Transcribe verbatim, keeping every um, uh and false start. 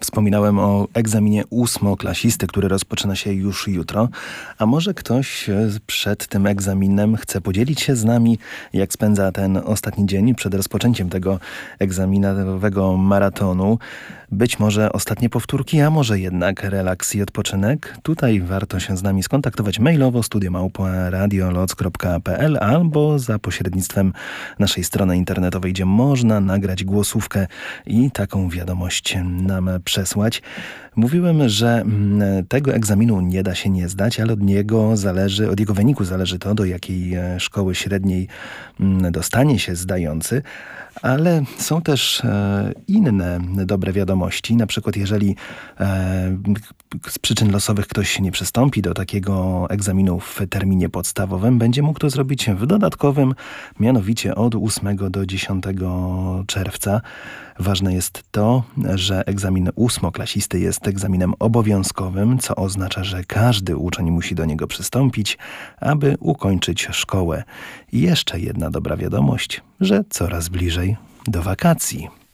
Wspominałem o egzaminie ósmoklasisty, który rozpoczyna się już jutro. A może ktoś przed tym egzaminem chce podzielić się z nami, jak spędza ten ostatni dzień przed rozpoczęciem tego egzaminowego maratonu? Być może ostatnie powtórki, a może jednak relaks i odpoczynek? Tutaj warto się z nami skontaktować mailowo studio małpa radioloc kropka p l albo za pośrednictwem naszej strony internetowej, gdzie można nagrać głosówkę i taką wiadomość nam przesłać. Mówiłem, że tego egzaminu nie da się nie zdać, ale od niego zależy, od jego wyniku zależy to, do jakiej szkoły średniej dostanie się zdający. Ale są też e, inne dobre wiadomości. Na przykład jeżeli e, z przyczyn losowych ktoś nie przystąpi do takiego egzaminu w terminie podstawowym, będzie mógł to zrobić w dodatkowym, mianowicie od ósmego do dziesiątego czerwca. Ważne jest to, że egzamin ósmoklasisty jest egzaminem obowiązkowym, co oznacza, że każdy uczeń musi do niego przystąpić, aby ukończyć szkołę. I jeszcze jedna dobra wiadomość, że coraz bliżej do wakacji.